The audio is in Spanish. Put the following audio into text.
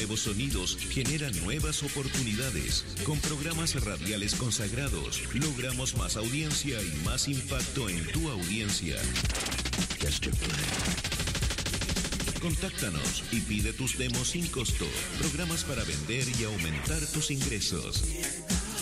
nuevos sonidos generan nuevas oportunidades. Con programas radiales consagrados, logramos más audiencia y más impacto en tu audiencia. Contáctanos y pide tus demos sin costo. Programas para vender y aumentar tus ingresos.